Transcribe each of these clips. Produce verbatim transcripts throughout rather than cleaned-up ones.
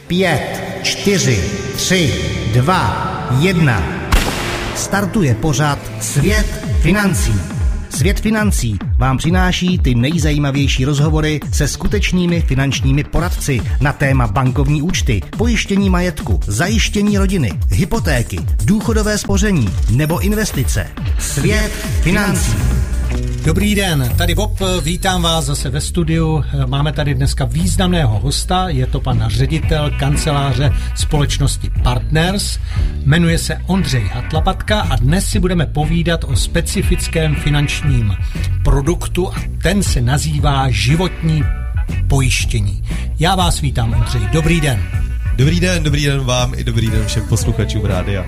Pět, čtyři, tři, dva, jedna. Startuje pořad Svět financí. Svět financí vám přináší ty nejzajímavější rozhovory se skutečnými finančními poradci na téma bankovní účty, pojištění majetku, zajištění rodiny, hypotéky, důchodové spoření nebo investice. Svět financí. Dobrý den, tady Bob, vítám vás zase ve studiu. Máme tady dneska významného hosta, je to pan ředitel kanceláře společnosti Partners. Jmenuje se Ondřej Hatlapatka a dnes si budeme povídat o specifickém finančním produktu a ten se nazývá životní pojištění. Já vás vítám, Ondřej, dobrý den. Dobrý den, dobrý den vám i dobrý den všem posluchačům rádia.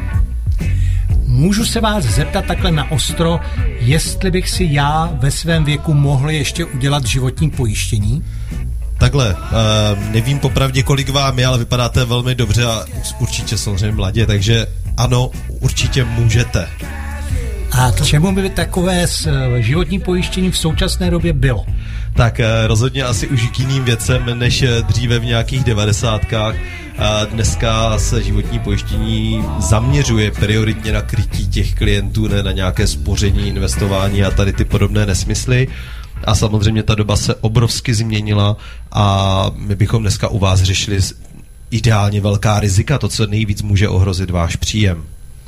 Můžu se vás zeptat takhle na ostro, jestli bych si já ve svém věku mohl ještě udělat životní pojištění? Takhle, nevím popravdě, kolik vám je, ale vypadáte velmi dobře a určitě samozřejmě mladě, takže ano, určitě můžete. A k čemu by takové životní pojištění v současné době bylo? Tak rozhodně asi už k jiným věcem, než dříve v nějakých devadesátkách. Dneska se životní pojištění zaměřuje prioritně na krytí těch klientů, ne na nějaké spoření, investování a tady ty podobné nesmysly. A samozřejmě ta doba se obrovsky změnila a my bychom dneska u vás řešili ideálně velká rizika, to, co nejvíc může ohrozit váš příjem.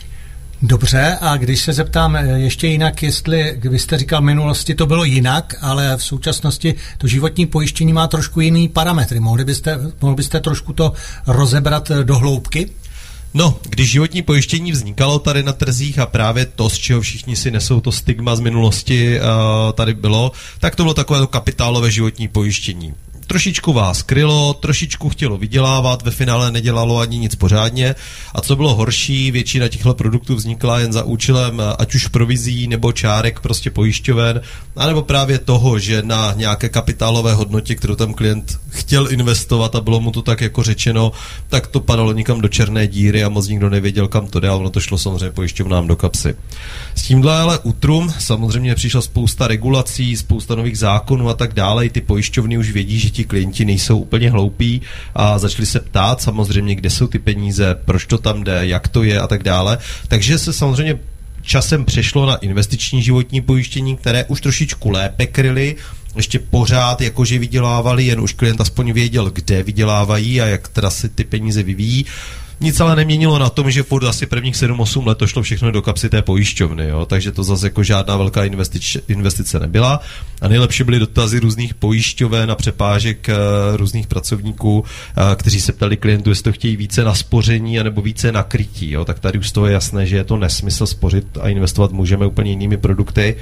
Dobře, a když se zeptám ještě jinak, jestli, vy jste říkal, v minulosti to bylo jinak, ale v současnosti to životní pojištění má trošku jiný parametry. Mohli byste, mohli byste trošku to rozebrat do hloubky? No, když životní pojištění vznikalo tady na trzích a právě to, z čeho všichni si nesou to stigma z minulosti, tady bylo, tak to bylo takové to kapitálové životní pojištění. Trošičku vás krylo, trošičku chtělo vydělávat, ve finále nedělalo ani nic pořádně. A co bylo horší, většina těchto produktů vznikla jen za účelem ať už provizí nebo čárek prostě pojišťoven, anebo právě toho, že na nějaké kapitálové hodnotě, kterou tam klient chtěl investovat a bylo mu to tak jako řečeno, tak to padalo někam do černé díry a moc nikdo nevěděl, kam to jde, a ono to šlo samozřejmě pojišťovnám do kapsy. S tímhle ale útrum samozřejmě přišla spousta regulací, spousta nových zákonů a tak dále. I ty pojišťovny už vědí, že ti klienti nejsou úplně hloupí a začali se ptát samozřejmě, kde jsou ty peníze, proč to tam jde, jak to je a tak dále. Takže se samozřejmě časem přešlo na investiční životní pojištění, které už trošičku lépe kryly, ještě pořád jakože vydělávali, jen už klient aspoň věděl, kde vydělávají a jak teda se ty peníze vyvíjí. Nic ale neměnilo na tom, že furt asi prvních sedm osm let to šlo všechno do kapsy té pojišťovny, jo? Takže to zase jako žádná velká investič, investice nebyla. A nejlepší byly dotazy různých pojišťoven a přepážek uh, různých pracovníků, uh, kteří se ptali klientů, jestli to chtějí více na spoření anebo více na krytí. Jo? Tak tady už z toho je jasné, že je to nesmysl, spořit a investovat můžeme úplně jinými produkty.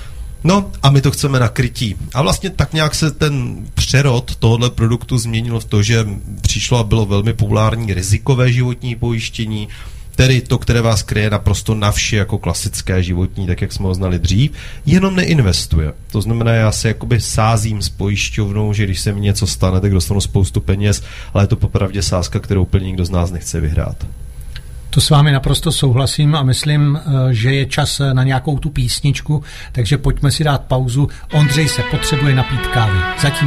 No a my to chceme na krytí. A vlastně tak nějak se ten přerod tohoto produktu změnil v to, že přišlo a bylo velmi populární rizikové životní pojištění, tedy to, které vás kryje naprosto na vše jako klasické životní, tak jak jsme ho znali dřív, jenom neinvestuje. To znamená, já se jakoby sázím s pojišťovnou, že když se mi něco stane, tak dostanu spoustu peněz, ale je to popravdě sázka, kterou úplně nikdo z nás nechce vyhrát. To s vámi naprosto souhlasím a myslím, že je čas na nějakou tu písničku, takže pojďme si dát pauzu. Ondřej se potřebuje napít kávy. Zatím